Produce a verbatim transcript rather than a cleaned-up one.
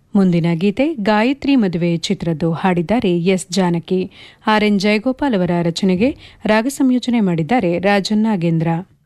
ಮುಂದಿನ ಗೀತೆ ಗಾಯತ್ರಿ ಮದುವೆ ಚಿತ್ರದ್ದು. ಹಾಡಿದ್ದಾರೆ S Janaki. R N Jayagopal ಅವರ ರಚನೆಗೆ ರಾಗ ಸಂಯೋಜನೆ ಮಾಡಿದ್ದಾರೆ ರಾಜನ್ ನಾಗೇಂದ್ರ.